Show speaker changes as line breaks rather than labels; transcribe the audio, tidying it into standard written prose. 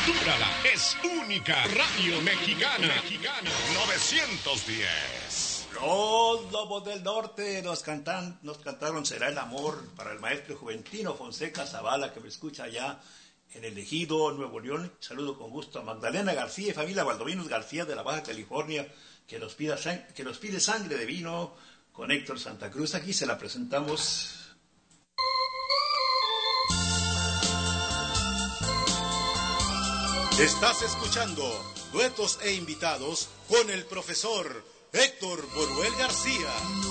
Captúrala, es única. Radio Mexicana. 910.
Los Lobos del Norte nos cantaron Será el Amor para el maestro Juventino Fonseca Zavala, que me escucha allá en el Ejido, Nuevo León. Saludo con gusto a Magdalena García y familia Valdominos García de la Baja California, que nos pide sangre de vino con Héctor Santa Cruz. Aquí se la presentamos.
Estás escuchando Duetos e Invitados con el profesor Héctor Boruel García.